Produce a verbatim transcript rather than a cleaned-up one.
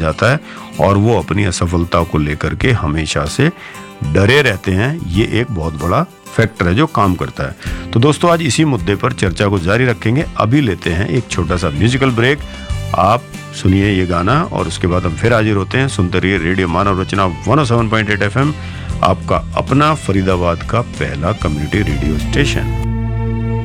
जाता है और वो अपनी असफलता को लेकर के हमेशा से डरे रहते हैं। ये एक बहुत बड़ा फैक्टर है जो काम करता है। तो दोस्तों आज इसी मुद्दे पर चर्चा को जारी रखेंगे। अभी लेते हैं एक छोटा सा म्यूजिकल ब्रेक। आप सुनिए ये गाना और उसके बाद हम फिर हाजिर होते हैं। सुनते रहिए रेडियो मानव रचना एक सौ सात पॉइंट आठ एफ एम, आपका अपना फरीदाबाद का पहला कम्युनिटी रेडियो स्टेशन।